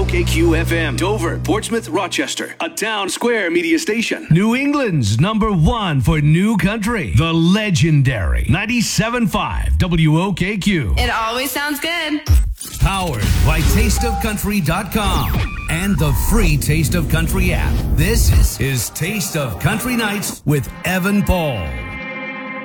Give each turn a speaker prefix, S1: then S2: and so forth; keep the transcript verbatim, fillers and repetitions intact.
S1: K Q F M, Dover, Portsmouth, Rochester, a Town Square media station.
S2: New England's number one for new country, the legendary ninety-seven point five W O K Q.
S3: It always sounds good.
S2: Powered by taste of country dot com and the free Taste of Country app. This is Taste of Country Nights with Evan Paul.